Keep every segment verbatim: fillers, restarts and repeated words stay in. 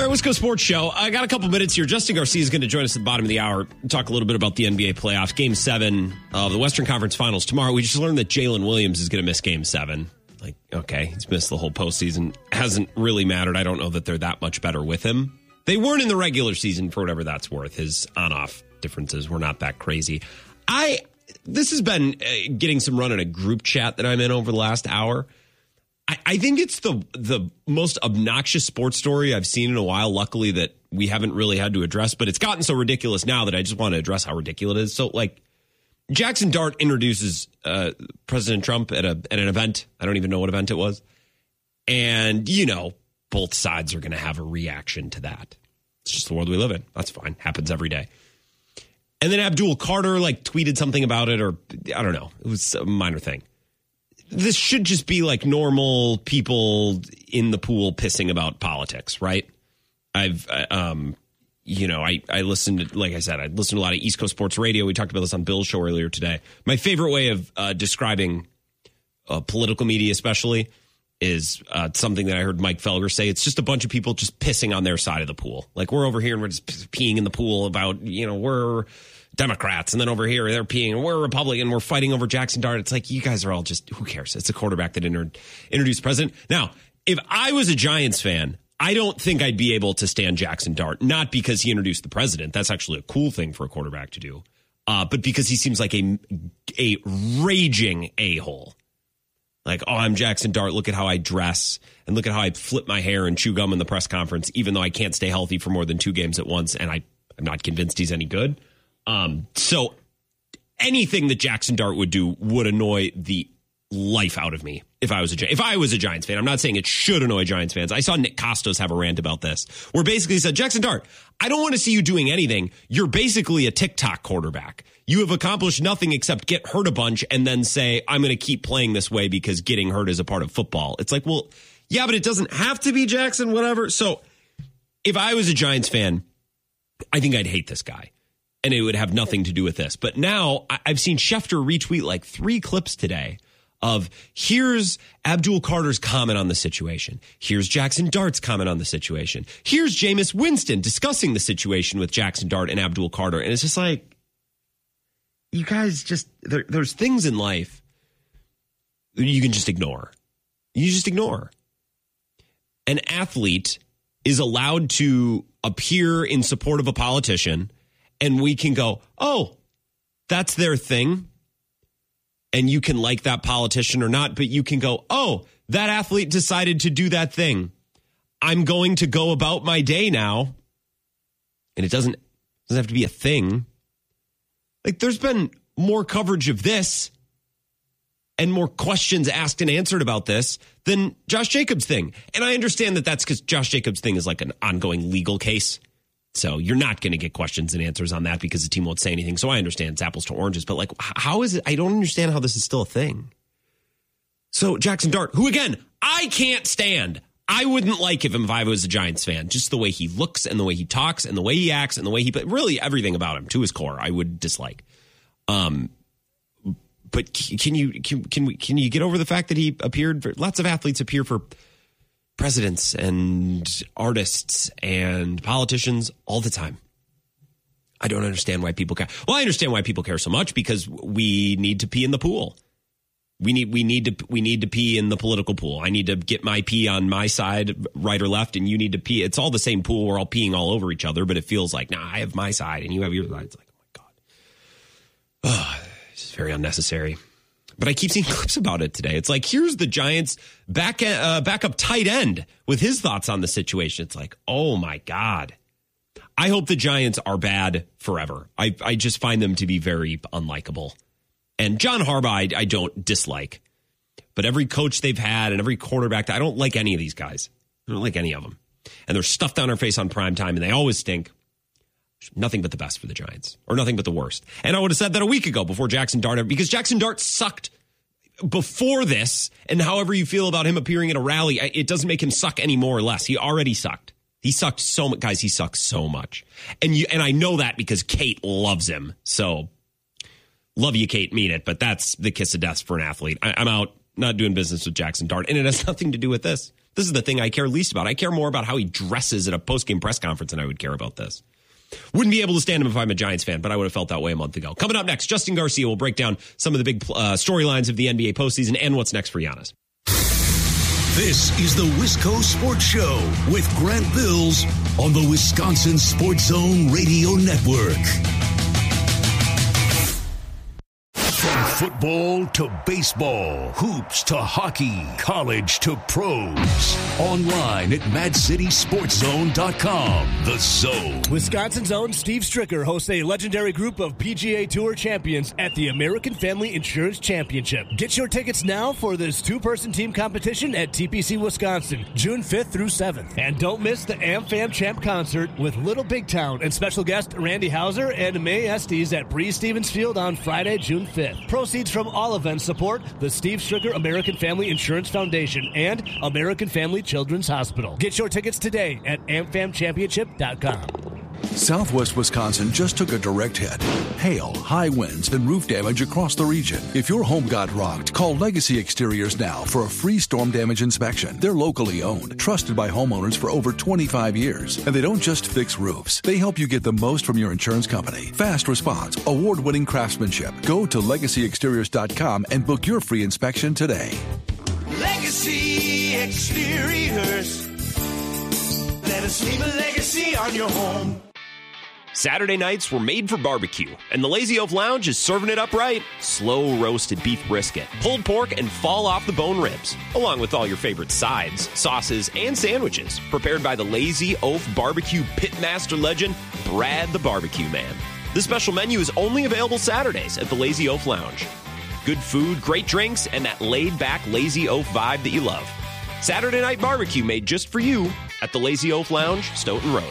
right, Wisco Sports Show. I got a couple minutes here. Justin Garcia is going to join us at the bottom of the hour. Talk a little bit about the N B A playoffs. Game seven of the Western Conference Finals tomorrow. We just learned that Jalen Williams is going to miss Game seven. Like, okay, he's missed the whole postseason. Hasn't really mattered. I don't know that they're that much better with him. They weren't in the regular season for whatever that's worth. His on-off differences were not that crazy. I this has been uh, getting some run in a group chat that I'm in over the last hour. I, I think it's the the most obnoxious sports story I've seen in a while. Luckily that we haven't really had to address, but it's gotten so ridiculous now that I just want to address how ridiculous it is. So, like, Jackson Dart introduces uh, President Trump at a at an event. I don't even know what event it was. And, you know, both sides are going to have a reaction to that. It's just the world we live in. That's fine. Happens every day. And then Abdul Carter, like, tweeted something about it, or I don't know. It was a minor thing. This should just be like normal people in the pool pissing about politics, right? I've, um, you know, I, I listened to, like I said, I listened to a lot of East Coast sports radio. We talked about this on Bill's show earlier today. My favorite way of uh, describing uh, political media, especially, is uh, something that I heard Mike Felger say. It's just a bunch of people just pissing on their side of the pool. Like, we're over here and we're just peeing in the pool about, you know, we're Democrats, and then over here they're peeing, and we're Republican, we're fighting over Jackson Dart. It's like, you guys are all just, who cares? It's a quarterback that inter- introduced president. Now, if I was a Giants fan, I don't think I'd be able to stand Jackson Dart, not because he introduced the president. That's actually a cool thing for a quarterback to do, uh, but because he seems like a, a raging a-hole. Like, oh, I'm Jackson Dart. Look at how I dress, and look at how I flip my hair and chew gum in the press conference, even though I can't stay healthy for more than two games at once, and I, I'm not convinced he's any good. Um, so anything that Jackson Dart would do would annoy the life out of me if I was a if I was a Giants fan. I'm not saying it should annoy Giants fans. I saw Nick Costos have a rant about this, where basically he said, Jackson Dart, I don't want to see you doing anything. You're basically a TikTok quarterback. You have accomplished nothing except get hurt a bunch and then say, I'm going to keep playing this way because getting hurt is a part of football. It's like, well, yeah, but it doesn't have to be, Jackson, whatever. So if I was a Giants fan, I think I'd hate this guy. And it would have nothing to do with this. But now I've seen Schefter retweet like three clips today of, here's Abdul Carter's comment on the situation. Here's Jackson Dart's comment on the situation. Here's Jameis Winston discussing the situation with Jackson Dart and Abdul Carter. And it's just like, you guys just, there, there's things in life that you can just ignore. You just ignore. An athlete is allowed to appear in support of a politician, and we can go, oh, that's their thing. And you can like that politician or not, but you can go, oh, that athlete decided to do that thing. I'm going to go about my day now. And it doesn't, doesn't have to be a thing. Like, there's been more coverage of this and more questions asked and answered about this than Josh Jacobs' thing. And I understand that that's because Josh Jacobs' thing is like an ongoing legal case. So you're not going to get questions and answers on that because the team won't say anything. So I understand it's apples to oranges, but like, how is it? I don't understand how this is still a thing. So Jackson Dart, who again, I can't stand. I wouldn't like him if I was a Giants fan. Just the way he looks and the way he talks and the way he acts and the way he, but really everything about him to his core, I would dislike. Um, but can you, can, can we, can you get over the fact that he appeared for, lots of athletes appear for presidents and artists and politicians all the time. I don't understand why people care. Well, I understand why people care so much, because we need to pee in the pool. We need we need to we need to pee in the political pool. I need to get my pee on my side, right or left, and you need to pee. It's all the same pool. We're all peeing all over each other, but it feels like, nah, I have my side and you have your side. It's like, oh my God. Oh, this is very unnecessary. But I keep seeing clips about it today. It's like, here's the Giants back uh, backup tight end with his thoughts on the situation. It's like, oh my God. I hope the Giants are bad forever. I, I just find them to be very unlikable. And John Harbaugh, I, I don't dislike. But every coach they've had and every quarterback, I don't like any of these guys. I don't like any of them. And they're stuffed on our face on prime time, and they always stink. Nothing but the best for the Giants, or nothing but the worst. And I would have said that a week ago before Jackson Dart, because Jackson Dart sucked before this. And however you feel about him appearing at a rally, it doesn't make him suck any more or less. He already sucked. He sucked so much, guys. He sucks so much. And you, and I know that because Kate loves him. So love you, Kate, mean it. But that's the kiss of death for an athlete. I, I'm out, not doing business with Jackson Dart. And it has nothing to do with this. This is the thing I care least about. I care more about how he dresses at a post-game press conference than I would care about this. Wouldn't be able to stand him if I'm a Giants fan, but I would have felt that way a month ago. Coming up next, Justin Garcia will break down some of the big uh, storylines of the N B A postseason and what's next for Giannis. This is the Wisco Sports Show with Grant Bills on the Wisconsin Sports Zone Radio Network. From football to baseball, hoops to hockey, college to pros. Online at mad city sports zone dot com. The Zone. Wisconsin's own Steve Stricker hosts a legendary group of P G A Tour champions at the American Family Insurance Championship. Get your tickets now for this two-person team competition at T P C Wisconsin, June fifth through seventh. And don't miss the AmFam Champ concert with Little Big Town and special guest Randy Hauser and May Estes at Breeze Stevens Field on Friday, June fifth. Proceeds from all events support the Steve Stricker American Family Insurance Foundation and American Family Children's Hospital. Get your tickets today at am fam championship dot com. Southwest Wisconsin just took a direct hit. Hail, high winds, and roof damage across the region. If your home got rocked, call Legacy Exteriors now for a free storm damage inspection. They're locally owned, trusted by homeowners for over twenty-five years. And they don't just fix roofs. They help you get the most from your insurance company. Fast response, award-winning craftsmanship. Go to legacy exteriors dot com and book your free inspection today. Legacy Exteriors. Let us leave a legacy on your home. Saturday nights were made for barbecue, and the Lazy Oaf Lounge is serving it up right. Slow roasted beef brisket, pulled pork, and fall off the bone ribs, along with all your favorite sides, sauces, and sandwiches, prepared by the Lazy Oaf Barbecue Pitmaster legend, Brad the Barbecue Man. This special menu is only available Saturdays at the Lazy Oaf Lounge. Good food, great drinks, and that laid-back Lazy Oaf vibe that you love. Saturday night barbecue made just for you at the Lazy Oaf Lounge, Stoughton Road.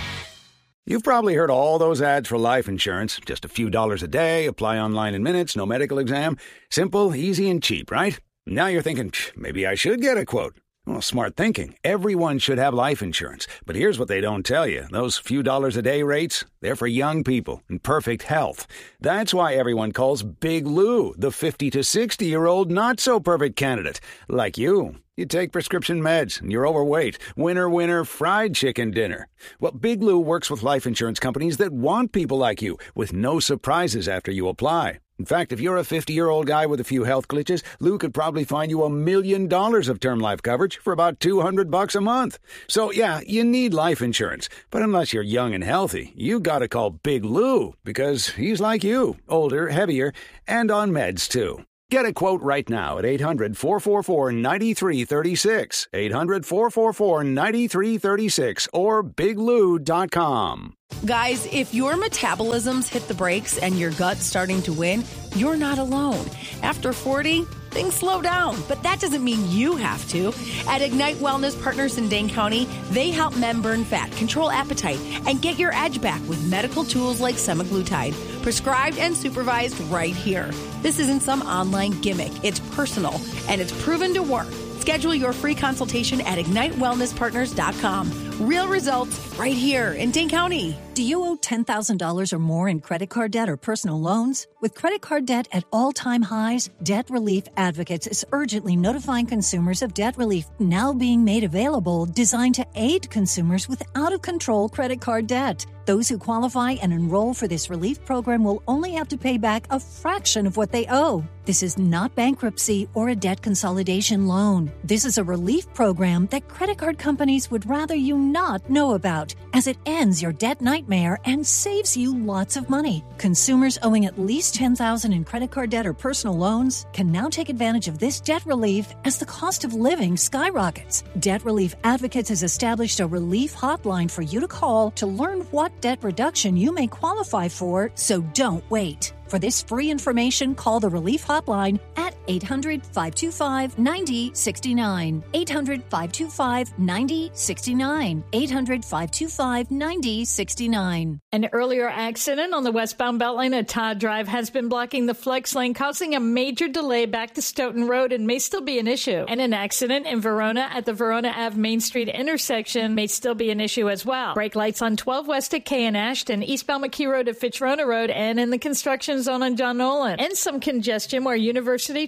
You've probably heard all those ads for life insurance. Just a few dollars a day, apply online in minutes, no medical exam. Simple, easy, and cheap, right? Now you're thinking, maybe I should get a quote. Well, smart thinking. Everyone should have life insurance. But here's what they don't tell you. Those few dollars a day rates, they're for young people in perfect health. That's why everyone calls Big Lou the fifty to sixty-year-old not-so-perfect candidate. Like you. You take prescription meds, and you're overweight. Winner, winner, fried chicken dinner. Well, Big Lou works with life insurance companies that want people like you, with no surprises after you apply. In fact, if you're a fifty-year-old guy with a few health glitches, Lou could probably find you a million dollars of term life coverage for about two hundred bucks a month. So, yeah, you need life insurance. But unless you're young and healthy, you gotta call Big Lou, because he's like you, older, heavier, and on meds, too. Get a quote right now at eight hundred, four four four, nine three three six, eight hundred, four four four, nine three three six, or big lou dot com. Guys, if your metabolism's hit the brakes and your gut's starting to win, you're not alone. After forty, things slow down, but that doesn't mean you have to. At Ignite Wellness Partners in Dane County, they help men burn fat, control appetite, and get your edge back with medical tools like semaglutide, prescribed and supervised right here. This isn't some online gimmick. It's personal, and it's proven to work. Schedule your free consultation at ignite wellness partners dot com. Real results right here in Dane County. Do you owe ten thousand dollars or more in credit card debt or personal loans? With credit card debt at all-time highs, Debt Relief Advocates is urgently notifying consumers of debt relief now being made available, designed to aid consumers with out-of-control credit card debt. Those who qualify and enroll for this relief program will only have to pay back a fraction of what they owe. This is not bankruptcy or a debt consolidation loan. This is a relief program that credit card companies would rather you not know about, as it ends your debt nightmare and saves you lots of money. Consumers owing at least ten thousand dollars in credit card debt or personal loans can now take advantage of this debt relief as the cost of living skyrockets. Debt Relief Advocates has established a relief hotline for you to call to learn what debt reduction you may qualify for, so don't wait. For this free information, call the Relief Hotline at eight hundred, five two five, nine zero six nine. eight hundred, five two five, nine zero six nine. eight hundred, five two five, nine zero six nine. An earlier accident on the westbound Beltline at Todd Drive has been blocking the flex lane, causing a major delay back to Stoughton Road and may still be an issue. And an accident in Verona at the Verona Ave Main Street intersection may still be an issue as well. Brake lights on twelve West at K and Ashton, eastbound McKee Road at Fitzrona Road, and in the construction zone on John Nolan. And some congestion where University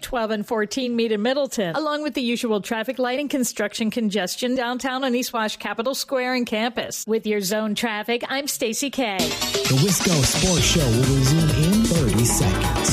twelve and fourteen meet in Middleton, along with the usual traffic light and construction congestion downtown on East Wash Capitol Square and campus. With your zone traffic, I'm Stacey K. The Wisco Sports Show will resume in thirty seconds.